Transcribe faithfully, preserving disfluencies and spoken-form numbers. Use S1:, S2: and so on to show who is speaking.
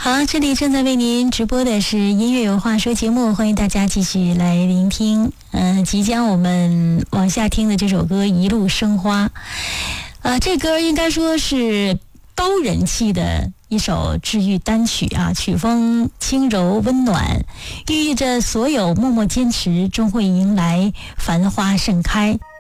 S1: 好，这里正在为您直播的是音乐有话说节目，欢迎大家继续来聆听。嗯、呃，即将我们往下听的这首歌《一路生花》，呃，这歌应该说是高人气的一首治愈单曲啊，曲风轻柔温暖，寓意着所有默默坚持终会迎来繁花盛开。